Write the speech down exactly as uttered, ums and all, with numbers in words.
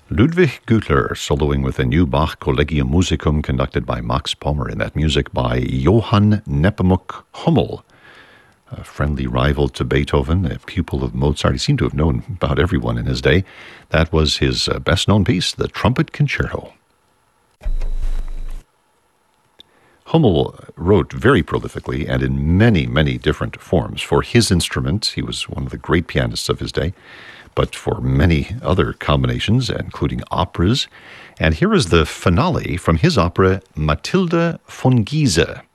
Ludwig Gütler soloing with a new Bach Collegium Musicum conducted by Max Pommer, in that music by Johann Nepomuk Hummel, a friendly rival to Beethoven, a pupil of Mozart. He seemed to have known about everyone in his day. That was his uh, best-known piece, the Trumpet Concerto. Hummel wrote very prolifically and in many, many different forms. For his instrument, he was one of the great pianists of his day, but for many other combinations, including operas. And here is the finale from his opera, Mathilde von Giese.